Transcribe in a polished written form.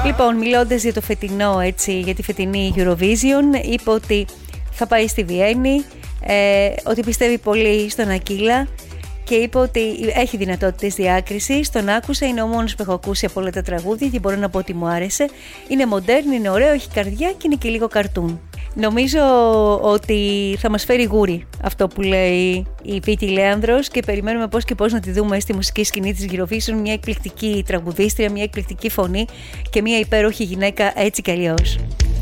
Λοιπόν, μιλώντας για το φετινό, έτσι, για τη φετινή Eurovision, είπε ότι θα πάει στη Βιέννη, ότι πιστεύει πολύ στον Ακύλα και είπε ότι έχει δυνατότητες διάκρισης. Τον άκουσα, είναι ο μόνος που έχω ακούσει από όλα τα τραγούδια και μπορώ να πω ότι μου άρεσε. Είναι μοντέρν, είναι ωραίο, έχει καρδιά και είναι και λίγο καρτούν. Νομίζω ότι θα μας φέρει γούρι αυτό που λέει η Βίκη Λέανδρος και περιμένουμε πώς και πώς να τη δούμε στη μουσική σκηνή της Eurovision. Μια εκπληκτική τραγουδίστρια, μια εκπληκτική φωνή και μια υπέροχη γυναίκα έτσι κι αλλιώς.